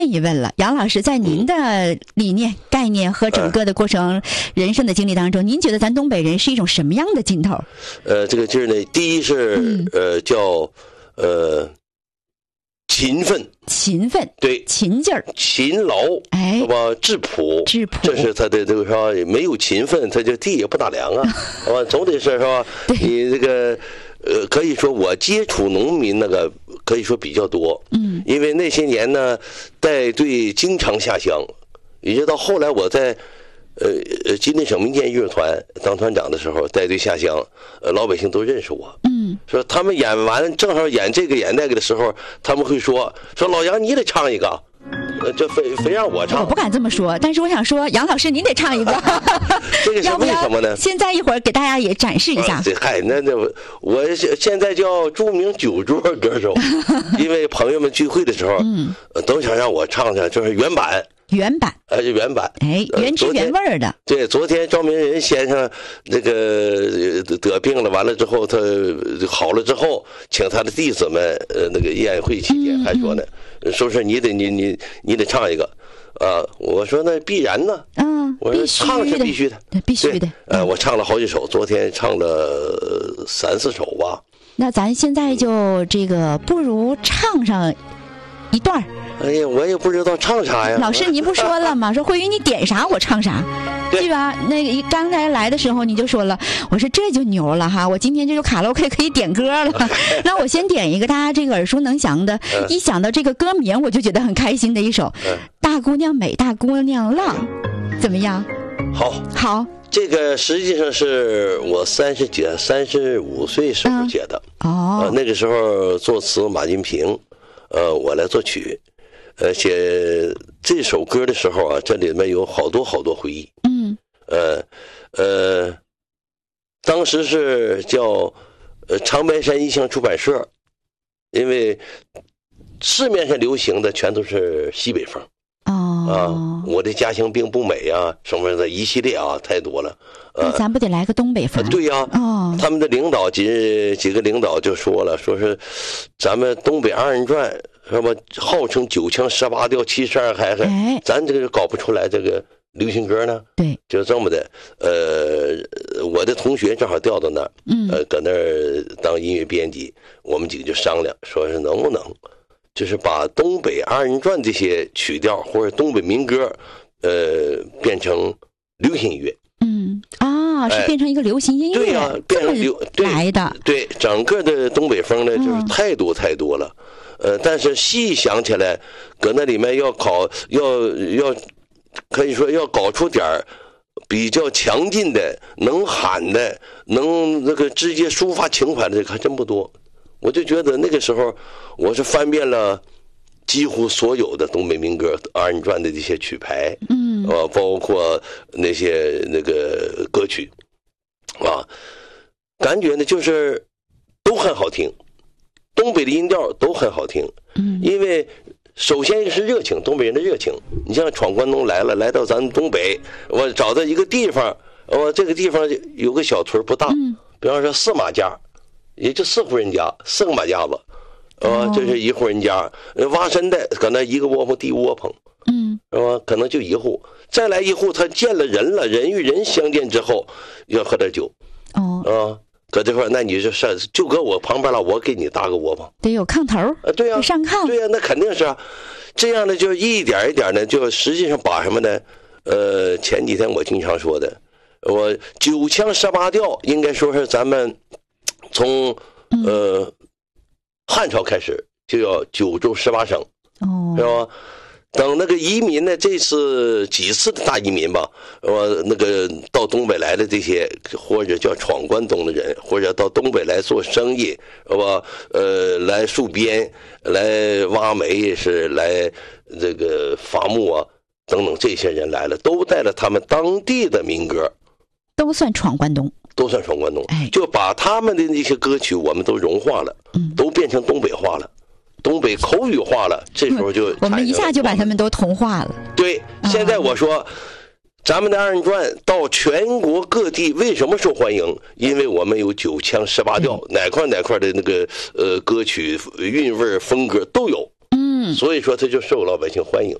一问了，杨老师，在您的理念、概念和整个的过程、人生的经历当中，您觉得咱东北人是一种什么样的劲头？ 这个劲儿呢，第一是叫勤奋，对， 勤劲儿， 勤劳，是吧？质朴，这是他的这个说，没有勤奋，他就地也不打粮啊，是吧？总得是吧？你这个可以说我接触农民那个可以说比较多，因为那些年呢带队经常下乡，一直到后来我在吉林省民间艺术团当团长的时候带队下乡，老百姓都认识我，说他们演完正好演这个演那个的时候，他们会说老杨你得唱一个，就非让我唱。 我不敢这么说，但是我想说杨老师您得唱一个。 这个是为什么呢？ 现在一会儿给大家也展示一下。 那我现在叫著名酒桌歌手，因为朋友们聚会的时候，都想让我唱唱，就是原版，是原版， 原汁原味的。 对，昨天赵明仁先生那个得病了，完了之后他好了之后，请他的弟子们那个宴会期间还说呢，说是你得唱一个，我说那必然呢，我说唱是必须的， 必须的。 我唱了好几首，昨天唱了3、4首吧。 那咱现在就这个不如唱上一段。 哎呀，我也不知道唱啥呀。 老师，您不说了吗？说慧宇你点啥我唱啥，对吧？那个刚才来的时候你就说了，我说这就牛了哈，我今天这就卡拉 OK 可以点歌了。那我先点一个大家这个耳熟能详的，一想到这个歌名我就觉得很开心的一首《大姑娘美大姑娘浪》，怎么样？好。 这个实际上是我35岁时候写的。那个时候作词马金平，我来作曲。写这首歌的时候啊，这里面有好多回忆。当时是叫长白山一乡出版社，因为市面上流行的全都是西北风。我的家乡并不美啊，什么的一系列啊，太多了。 那咱不得来个东北风？ 对呀。他们的领导几个领导就说了，说是咱们东北二人转。什么号称9腔18调72海海，咱这个搞不出来这个流行歌呢？对，就这么的。我的同学正好调到那儿，搁那儿当音乐编辑，我们几个就商量，说是能不能，就是把东北二人转这些曲调或者东北民歌，变成流行音乐。 是变成一个流行音乐。 对呀，变成来的。 对，整个的东北风呢，就是太多了。但是细想起来，搁那里面要可以说要搞出点比较强劲的、能喊的、能那个直接抒发情怀的，这个还真不多。我就觉得那个时候，我是翻遍了几乎所有的东北民歌二人转的这些曲牌，包括那些那个歌曲，感觉呢就是都很好听。东北的音调都很好听，因为首先一个是热情，东北人的热情。你像闯关东来了，来到咱东北，我找到一个地方，这个地方有个小屯不大，比方说4马家，也就4户人家，4个马家子，这是1户人家，挖深的搁那一个窝棚地窝棚，是吧？可能就1户，再来1户，他见了人了，人与人相见之后，要喝点酒，搁这块，那你就搁我旁边了，我给你搭个窝棚， 得有炕头。 对呀， 上炕。 对呀，那肯定是啊。这样呢，就一点一点的，就实际上把什么呢？前几天我经常说的，我9腔18调，应该说是咱们从汉朝开始就要9州18省，是吧？等那个移民呢，这次几次的大移民吧，那个到东北来的这些，或者叫闯关东的人，或者到东北来做生意，是吧？来戍边，来挖煤，是来这个伐木啊，等等，这些人来了，都带了他们当地的民歌， 都算闯关东， 就把他们的那些歌曲，我们都融化了，都变成东北话了。东北口语化了，这时候就我们一下就把他们都同化了。 对，现在我说，咱们的二人转到全国各地为什么受欢迎？因为我们有9腔18调，哪块的那个歌曲韵味风格都有。 所以说他就受老百姓欢迎。